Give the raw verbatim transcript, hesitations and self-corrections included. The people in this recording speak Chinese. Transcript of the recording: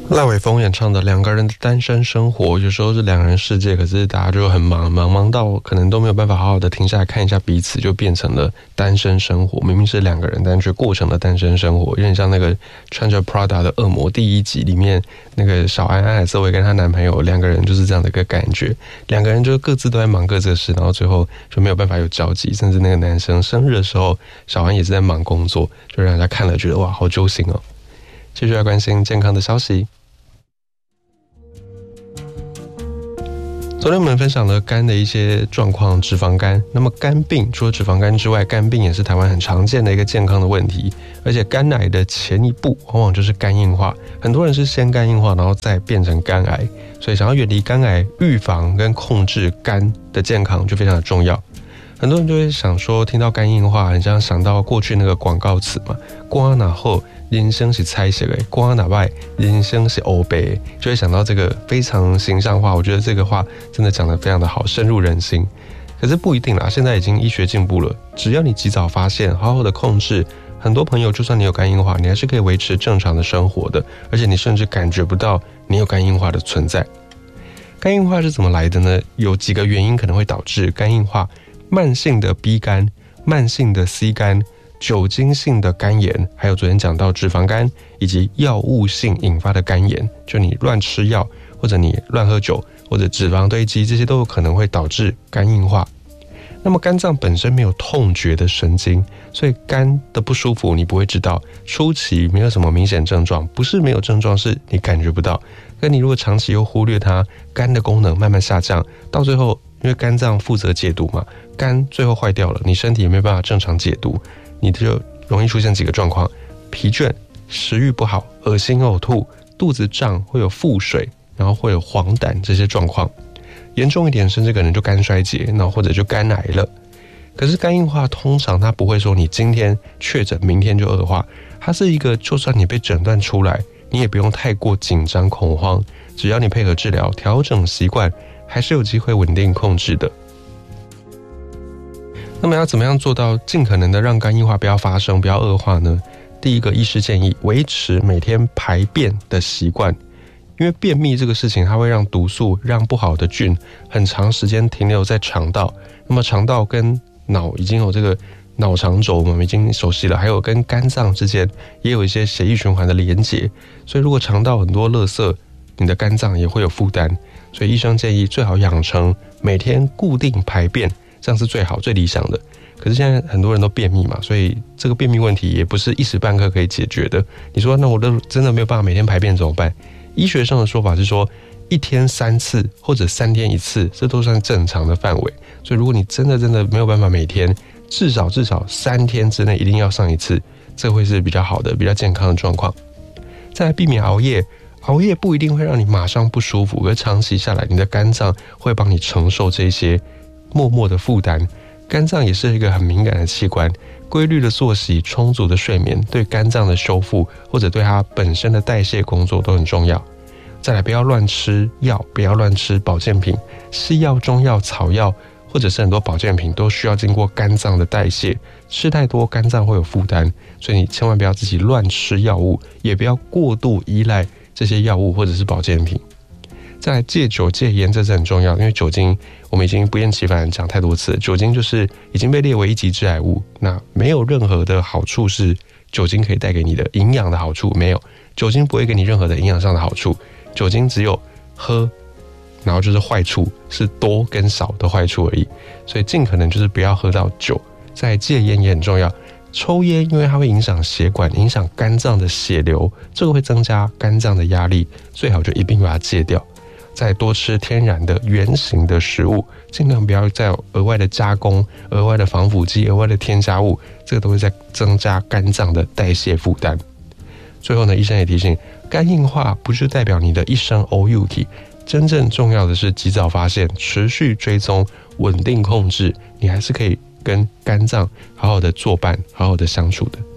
赖伟峰演唱的两个人的单身生活，有时候是两人世界，可是大家就很忙，忙忙到可能都没有办法好好的停下来看一下彼此，就变成了单身生活。明明是两个人，但却过成了单身生活，有点像那个穿着 Prada 的恶魔第一集里面那个小安安海瑟薇跟她男朋友两个人就是这样的一个感觉，两个人就各自都在忙各自的事，然后最后就没有办法有交集，甚至那个男生生日的时候，小安也是在忙工作，就让人家看了觉得哇好揪心哦。继续来关心健康的消息。昨天我们分享了肝的一些状况，脂肪肝。那么肝病除了脂肪肝之外，肝病也是台湾很常见的一个健康的问题。而且肝癌的前一步往往就是肝硬化，很多人是先肝硬化，然后再变成肝癌。所以想要远离肝癌，预防跟控制肝的健康就非常的重要。很多人就会想说，听到肝硬化，很像想到过去那个广告词嘛，光哪后人生是彩色的，光哪外人生是黑白，就会想到这个非常形象化。我觉得这个话真的讲得非常的好，深入人心。可是不一定啦，现在已经医学进步了，只要你及早发现，好好的控制，很多朋友就算你有肝硬化，你还是可以维持正常的生活的，而且你甚至感觉不到你有肝硬化的存在。肝硬化是怎么来的呢？有几个原因可能会导致肝硬化。慢性的 B 肝、慢性的 C 肝、酒精性的肝炎，还有昨天讲到脂肪肝以及药物性引发的肝炎，就你乱吃药或者你乱喝酒或者脂肪堆积，这些都有可能会导致肝硬化。那么肝脏本身没有痛觉的神经，所以肝的不舒服你不会知道，初期没有什么明显症状，不是没有症状，是你感觉不到。可你如果长期又忽略它，肝的功能慢慢下降，到最后因为肝脏负责解毒嘛，肝最后坏掉了，你身体也没办法正常解毒，你就容易出现几个状况：疲倦、食欲不好、恶心呕吐、肚子胀，会有腹水，然后会有黄疸这些状况。严重一点，甚至可能就肝衰竭，然后或者就肝癌了。可是肝硬化通常它不会说你今天确诊，明天就恶化，它是一个就算你被诊断出来，你也不用太过紧张恐慌，只要你配合治疗，调整习惯，还是有机会稳定控制的。那么要怎么样做到尽可能的让肝硬化不要发生，不要恶化呢？第一个，医师建议维持每天排便的习惯，因为便秘这个事情，它会让毒素、让不好的菌很长时间停留在肠道。那么肠道跟脑已经有这个脑肠轴，我们已经熟悉了，还有跟肝脏之间也有一些血液循环的连结。所以如果肠道很多垃圾，你的肝脏也会有负担。所以医生建议最好养成每天固定排便，这样是最好最理想的。可是现在很多人都便秘嘛，所以这个便秘问题也不是一时半刻可以解决的。你说那我都真的没有办法每天排便怎么办？医学上的说法是说，一天三次或者三天一次，这都算正常的范围。所以如果你真的真的没有办法每天，至少至少三天之内一定要上一次，这会是比较好的、比较健康的状况。再来避免熬夜，熬夜不一定会让你马上不舒服，而长期下来，你的肝脏会帮你承受这些默默的负担。肝脏也是一个很敏感的器官，规律的作息、充足的睡眠，对肝脏的修复或者对它本身的代谢工作都很重要。再来，不要乱吃药，不要乱吃保健品，西药、中药、草药，或者是很多保健品都需要经过肝脏的代谢，吃太多肝脏会有负担，所以你千万不要自己乱吃药物，也不要过度依赖这些药物或者是保健品。再来，戒酒戒烟，这是很重要，因为酒精我们已经不厌其烦讲太多次了，酒精就是已经被列为一级致癌物，那没有任何的好处是酒精可以带给你的营养的好处，没有，酒精不会给你任何的营养上的好处，酒精只有喝，然后就是坏处，是多跟少的坏处而已，所以尽可能就是不要喝到酒。再来，戒烟也很重要，抽烟因为它会影响血管，影响肝脏的血流，这个会增加肝脏的压力，最好就一并把它戒掉。再多吃天然的原型的食物，尽量不要再有额外的加工、额外的防腐剂、额外的添加物，这个都会在增加肝脏的代谢负担。最后呢，医生也提醒，肝硬化不是代表你的一生 O U T， 真正重要的是及早发现、持续追踪、稳定控制，你还是可以跟肝脏好好的作伴、好好的相处的。